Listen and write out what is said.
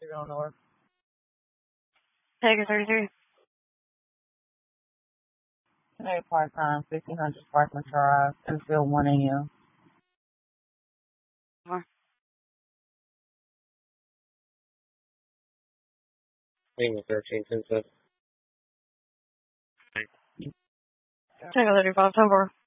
You're going north. Take it 33. Today part-time, 1500 Sparkman Drive, until 1 a.m. Lima 13 10 7. Take a 35 10 4.